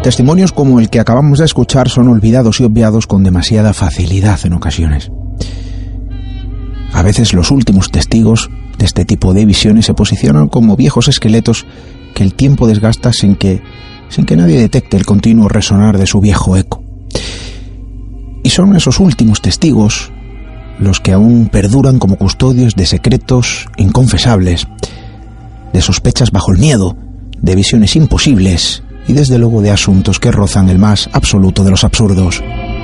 Testimonios como el que acabamos de escuchar son olvidados y obviados con demasiada facilidad en ocasiones. A veces los últimos testigos de este tipo de visiones se posicionan como viejos esqueletos que el tiempo desgasta sin que nadie detecte el continuo resonar de su viejo eco. Y son esos últimos testigos los que aún perduran como custodios de secretos inconfesables, de sospechas bajo el miedo, de visiones imposibles y desde luego de asuntos que rozan el más absoluto de los absurdos.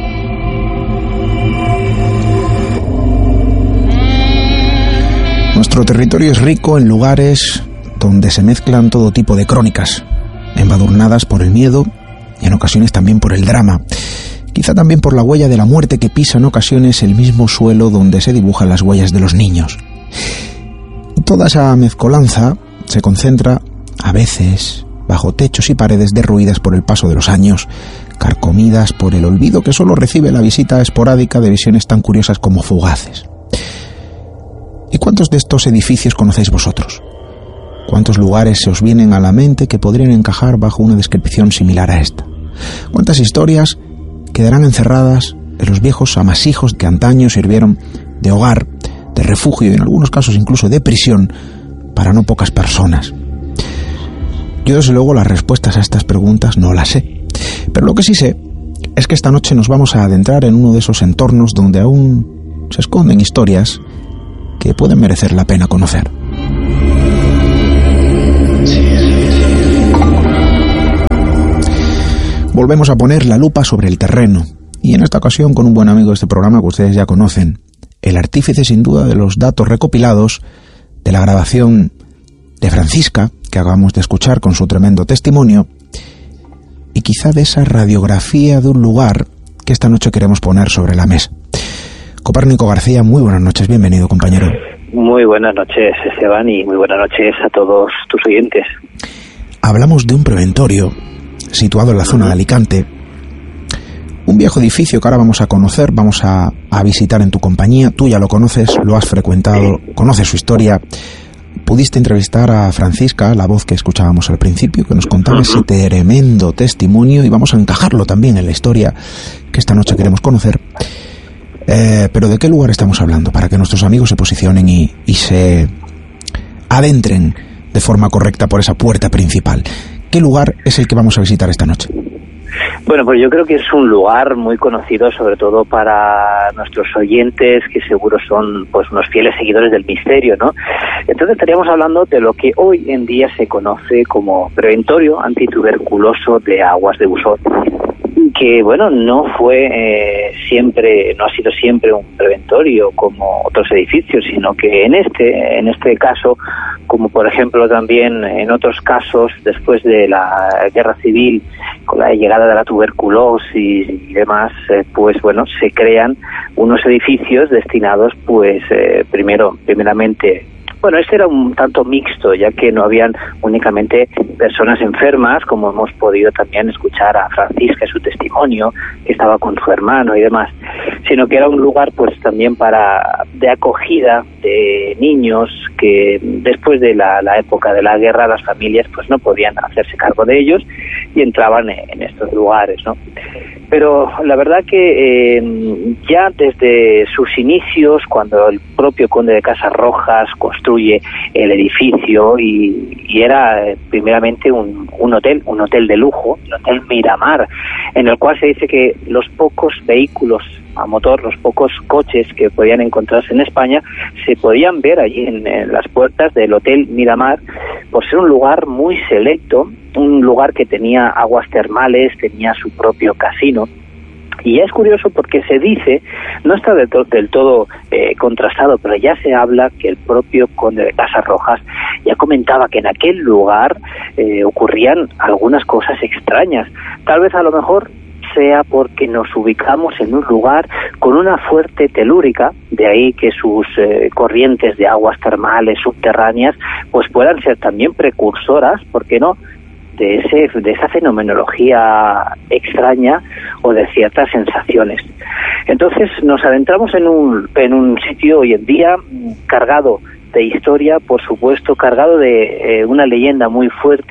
Nuestro territorio es rico en lugares donde se mezclan todo tipo de crónicas, embadurnadas por el miedo y en ocasiones también por el drama, quizá también por la huella de la muerte que pisa en ocasiones el mismo suelo donde se dibujan las huellas de los niños. Y toda esa mezcolanza se concentra, a veces, bajo techos y paredes derruidas por el paso de los años, carcomidas por el olvido que solo recibe la visita esporádica de visiones tan curiosas como fugaces. ¿Y cuántos de estos edificios conocéis vosotros? ¿Cuántos lugares se os vienen a la mente que podrían encajar bajo una descripción similar a esta? ¿Cuántas historias quedarán encerradas en los viejos amasijos que antaño sirvieron de hogar, de refugio y en algunos casos incluso de prisión para no pocas personas? Yo desde luego las respuestas a estas preguntas no las sé, pero lo que sí sé es que esta noche nos vamos a adentrar en uno de esos entornos donde aún se esconden historias que pueden merecer la pena conocer. Volvemos a poner la lupa sobre el terreno, y en esta ocasión con un buen amigo de este programa que ustedes ya conocen, el artífice sin duda de los datos recopilados de la grabación de Francisca, que acabamos de escuchar con su tremendo testimonio, y quizá de esa radiografía de un lugar que esta noche queremos poner sobre la mesa. Copérnico García, muy buenas noches, bienvenido, compañero. Muy buenas noches, Esteban, y muy buenas noches a todos tus oyentes. Hablamos de un preventorio situado en la zona de Alicante, un viejo edificio que ahora vamos a conocer, vamos a visitar en tu compañía. Tú ya lo conoces, lo has frecuentado, conoces su historia. Pudiste entrevistar a Francisca, la voz que escuchábamos al principio, que nos contaba ese tremendo testimonio, y vamos a encajarlo también en la historia que esta noche queremos conocer. Pero ¿de qué lugar estamos hablando? Para que nuestros amigos se posicionen y se adentren de forma correcta por esa puerta principal. ¿Qué lugar es el que vamos a visitar esta noche? Bueno, pues yo creo que es un lugar muy conocido, sobre todo para nuestros oyentes, que seguro son pues unos fieles seguidores del misterio, ¿no? Entonces estaríamos hablando de lo que hoy en día se conoce como preventorio antituberculoso de Aguas de Busot, que bueno, no ha sido siempre un preventorio como otros edificios, sino que en este caso, como por ejemplo también en otros casos después de la Guerra Civil, con la llegada de la tuberculosis y demás, pues bueno, se crean unos edificios destinados pues primeramente. Bueno, este era un tanto mixto, ya que no habían únicamente personas enfermas, como hemos podido también escuchar a Francisca en su testimonio, que estaba con su hermano y demás, sino que era un lugar pues también de acogida de niños que después de la época de la guerra las familias pues no podían hacerse cargo de ellos y entraban en estos lugares, ¿no? Pero la verdad que ya desde sus inicios, cuando el propio conde de Casarrojas construye el edificio y era primeramente un hotel de lujo, el Hotel Miramar, en el cual se dice que los pocos vehículos a motor, los pocos coches que podían encontrarse en España, se podían ver allí en las puertas del Hotel Miramar, por ser un lugar muy selecto, un lugar que tenía aguas termales, tenía su propio casino. Y es curioso porque se dice, no está del todo contrastado, pero ya se habla que el propio conde de Casarrojas ya comentaba que en aquel lugar ocurrían algunas cosas extrañas. Tal vez a lo mejor sea porque nos ubicamos en un lugar con una fuerte telúrica, de ahí que sus corrientes de aguas termales subterráneas pues puedan ser también precursoras, ¿por qué no?, de esa fenomenología extraña o de ciertas sensaciones. Entonces nos adentramos en un sitio hoy en día cargado de historia, por supuesto, cargado de una leyenda muy fuerte,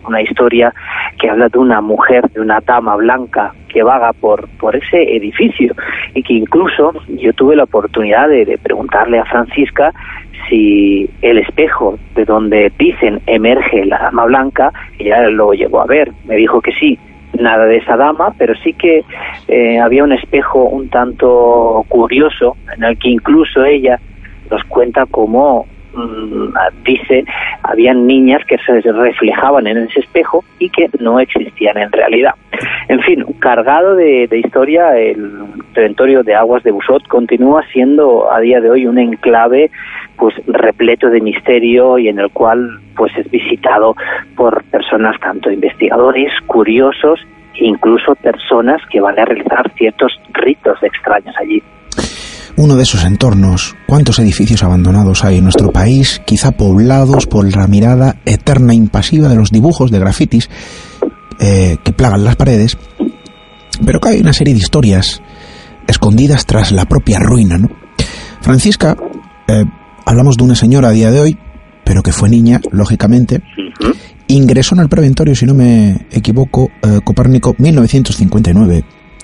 una historia que habla de una mujer, de una dama blanca que vaga por ese edificio, y que incluso yo tuve la oportunidad de preguntarle a Francisca si el espejo de donde dicen emerge la dama blanca, ella lo llegó a ver. Me dijo que sí, nada de esa dama, pero sí que había un espejo un tanto curioso en el que incluso ella nos cuenta cómo dice, habían niñas que se reflejaban en ese espejo y que no existían en realidad. En fin, cargado de historia, el preventorio de Aguas de Busot continúa siendo a día de hoy un enclave pues repleto de misterio, y en el cual pues es visitado por personas, tanto investigadores, curiosos e incluso personas que van a realizar ciertos ritos extraños allí. Uno de esos entornos, ¿cuántos edificios abandonados hay en nuestro país, quizá poblados por la mirada eterna e impasiva de los dibujos de grafitis que plagan las paredes? Pero que hay una serie de historias escondidas tras la propia ruina, ¿no? Francisca, hablamos de una señora a día de hoy, pero que fue niña, lógicamente, ingresó en el preventorio, si no me equivoco, Copérnico, 1959,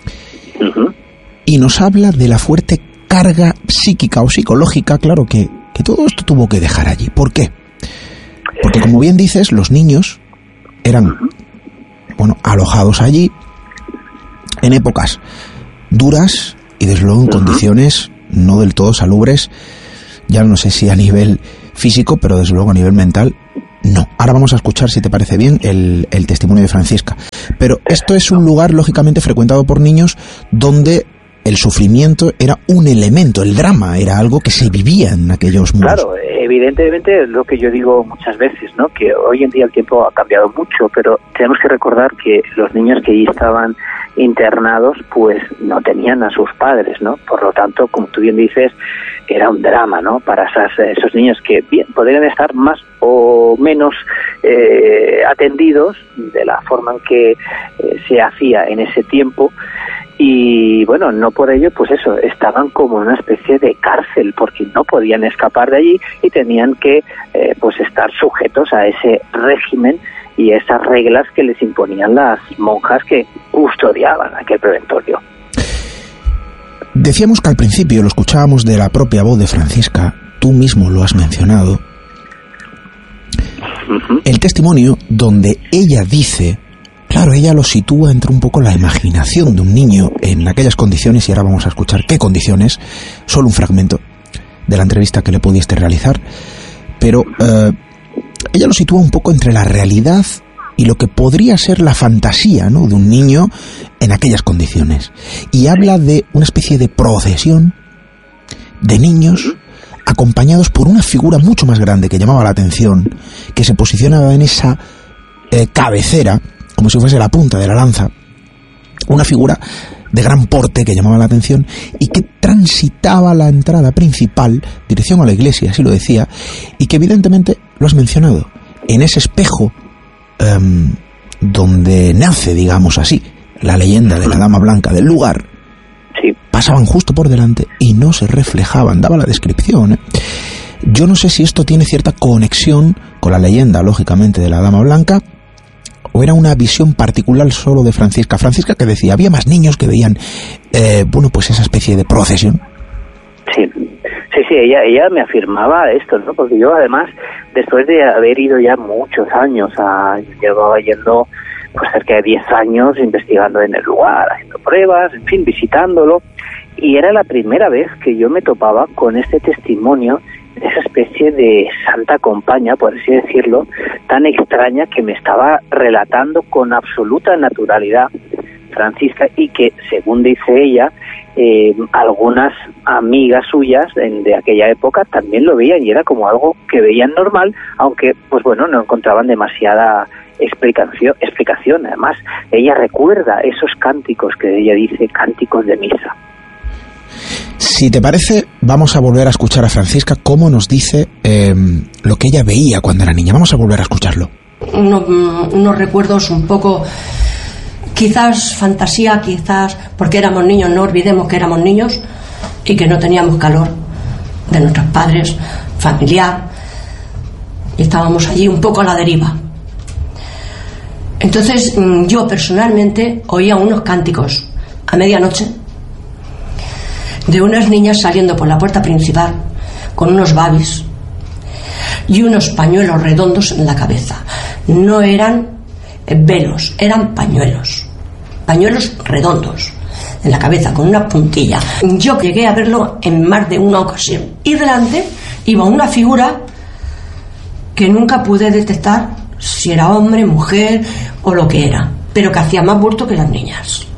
y nos habla de la fuerte carga psíquica o psicológica, claro, que todo esto tuvo que dejar allí. ¿Por qué? Porque, como bien dices, los niños eran, alojados allí en épocas duras y, desde luego, en condiciones no del todo salubres, ya no sé si a nivel físico, pero desde luego a nivel mental, no. Ahora vamos a escuchar, si te parece bien, el testimonio de Francisca. Pero esto es un lugar, lógicamente, frecuentado por niños donde el sufrimiento era un elemento, el drama era algo que se vivía en aquellos mundos. Claro, evidentemente es lo que yo digo muchas veces, ¿no? Que hoy en día el tiempo ha cambiado mucho, pero tenemos que recordar que los niños que allí estaban internados pues no tenían a sus padres, ¿no? Por lo tanto, como tú bien dices, era un drama, ¿no? Para esos niños que bien podrían estar más o menos atendidos de la forma en que se hacía en ese tiempo. Y bueno, no por ello, pues eso, estaban como en una especie de cárcel, porque no podían escapar de allí y tenían que pues estar sujetos a ese régimen y esas reglas que les imponían las monjas que custodiaban aquel preventorio. Decíamos que al principio lo escuchábamos de la propia voz de Francisca, tú mismo lo has mencionado, el testimonio donde ella dice, claro, ella lo sitúa entre un poco la imaginación de un niño en aquellas condiciones, y ahora vamos a escuchar qué condiciones, solo un fragmento de la entrevista que le pudiste realizar, pero ella lo sitúa un poco entre la realidad y lo que podría ser la fantasía, ¿no?, de un niño en aquellas condiciones. Y habla de una especie de procesión de niños acompañados por una figura mucho más grande que llamaba la atención, que se posicionaba en esa cabecera, como si fuese la punta de la lanza, una figura de gran porte que llamaba la atención y que transitaba la entrada principal, dirección a la iglesia, así lo decía, y que evidentemente, lo has mencionado, en ese espejo donde nace, digamos así, la leyenda de la Dama Blanca del lugar, sí, pasaban justo por delante y no se reflejaban, daba la descripción, ¿eh? Yo no sé si esto tiene cierta conexión con la leyenda, lógicamente, de la Dama Blanca, o era una visión particular solo de Francisca. Francisca, que decía, había más niños que veían, pues esa especie de procesión. Sí, ella me afirmaba esto, ¿no? Porque yo, además, después de haber ido ya muchos años, llevaba yendo pues cerca de 10 años investigando en el lugar, haciendo pruebas, en fin, visitándolo, y era la primera vez que yo me topaba con este testimonio, esa especie de santa compañía, por así decirlo, tan extraña, que me estaba relatando con absoluta naturalidad Francisca, y que, según dice ella, algunas amigas suyas de aquella época también lo veían, y era como algo que veían normal, aunque pues bueno, no encontraban demasiada explicación. Además, ella recuerda esos cánticos que ella dice, cánticos de misa. Si te parece, vamos a volver a escuchar a Francisca cómo nos dice lo que ella veía cuando era niña. Vamos a volver a escucharlo. Unos recuerdos un poco, quizás fantasía, quizás porque éramos niños, no olvidemos que éramos niños y que no teníamos calor de nuestros padres, familiar, y estábamos allí un poco a la deriva. Entonces yo personalmente oía unos cánticos a medianoche de unas niñas saliendo por la puerta principal con unos babis y unos pañuelos redondos en la cabeza. No eran velos, eran pañuelos redondos en la cabeza con una puntilla. Yo llegué a verlo en más de una ocasión, y delante iba una figura que nunca pude detectar si era hombre, mujer o lo que era, pero que hacía más bulto que las niñas.